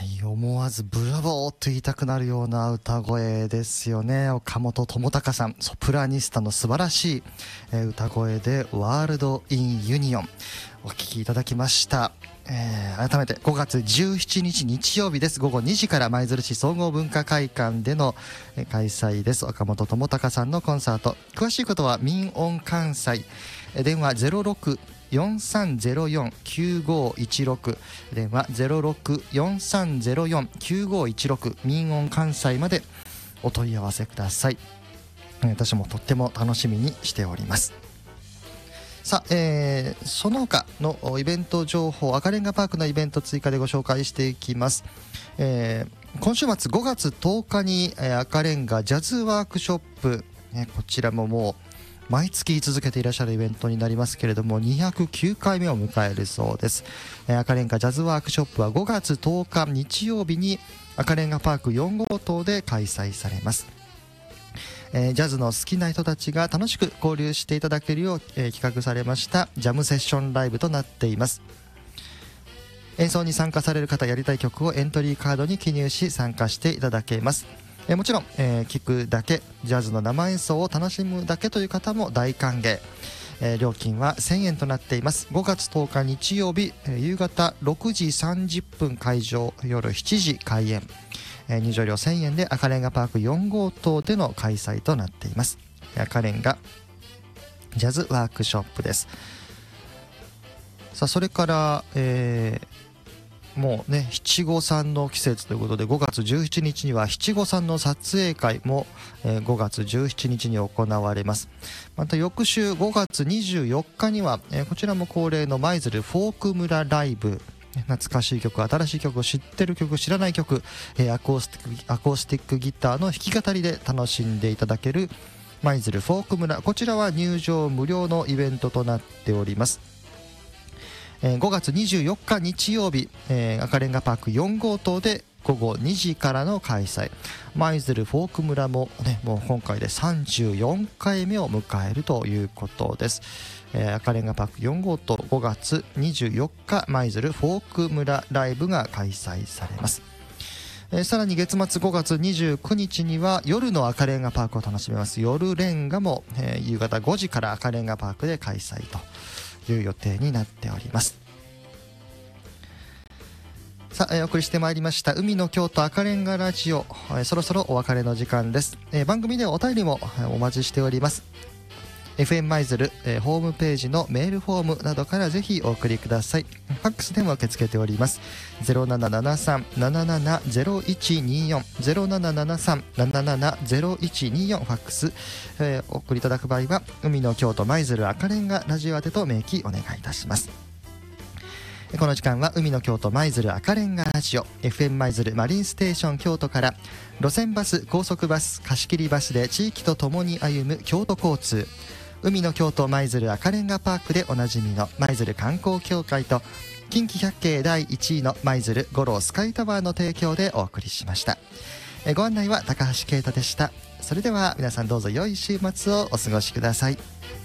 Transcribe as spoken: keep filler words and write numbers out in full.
い、思わずブラボーと言いたくなるような歌声ですよね。岡本知高さん、ソプラニスタの素晴らしい、えー、歌声でワールド・イン・ユニオンお聴きいただきました。えー、改めてごがつじゅうしちにち日曜日です。午後にじから舞鶴市総合文化会館での開催です。岡本知高さんのコンサート、詳しいことは民音関西、電話 ゼロロク よんさんゼロよん きゅうごいちろく 電話 ゼロロク よんさんゼロよん きゅうごいちろく 民音関西までお問い合わせください。私もとっても楽しみにしております。さあ、えー、その他のイベント情報、赤レンガパークのイベント追加でご紹介していきます。えー、今週末ごがつとおかに、えー、赤レンガジャズワークショップ、ね、こちらももう毎月続けていらっしゃるイベントになりますけれども、にひゃくきゅうかいめを迎えるそうです。えー、赤レンガジャズワークショップはごがつとおか日曜日に赤レンガパークよん号棟で開催されます。えー、ジャズの好きな人たちが楽しく交流していただけるよう、えー、企画されましたジャムセッションライブとなっています。演奏に参加される方、やりたい曲をエントリーカードに記入し参加していただけます。えー、もちろん、えー、聴くだけ、ジャズの生演奏を楽しむだけという方も大歓迎。えー、料金はせんえんとなっています。ごがつとおか日曜日、えー、夕方ろくじさんじゅっぷん会場、夜しちじ開演。えー、入場料せんえんで赤レンガパークよん号棟での開催となっています。赤レンガジャズワークショップです。さあ、それから、えー、もうね七五三の季節ということで、ごがつじゅうしちにちには七五三の撮影会も、えー、ごがつじゅうしちにちに行われます。また翌週ごがつにじゅうよっかには、えー、こちらも恒例の舞鶴フォーク村ライブ、懐かしい曲、新しい曲、知ってる曲、知らない曲、えー、アコースティック、アコースティックギターの弾き語りで楽しんでいただける舞鶴フォーク村、こちらは入場無料のイベントとなっております。えー、ごがつにじゅうよっか日曜日、えー、赤レンガパークよん号棟でごごにじからの開催。舞鶴フォーク村もね、もう今回でさんじゅうよんかいめを迎えるということです。えー、赤レンガパークよん号棟、ごがつにじゅうよっか舞鶴フォーク村ライブが開催されます。えー、さらに月末ごがつにじゅうくにちには夜の赤レンガパークを楽しめます夜レンガも、えー、夕方ごじから赤レンガパークで開催という予定になっております。さあ、えー、お送りしてまいりました海の京都赤レンガラジオ、えー、そろそろお別れの時間です。えー、番組ではお便りもお待ちしております。エフエム 舞鶴、えー、ホームページのメールフォームなどからぜひお送りください。ファックスでも受け付けております。ゼロななななさん なななな ゼロいちによん ゼロななななさん なななな ゼロいちによんファックス、えー、お送りいただく場合は海の京都舞鶴赤レンガラジオ宛てと明記お願いいたします。この時間は海の京都舞鶴赤レンガラジオ エフエム 舞鶴マリンステーション京都から路線バス、高速バス、貸し切りバスで地域とともに歩む京都交通、海の京都舞鶴赤レンガパークでおなじみの舞鶴観光協会と近畿百景だいいちいの舞鶴五郎スカイタワーの提供でお送りしました。えご案内は高橋啓太でした。それでは皆さんどうぞ良い週末をお過ごしください。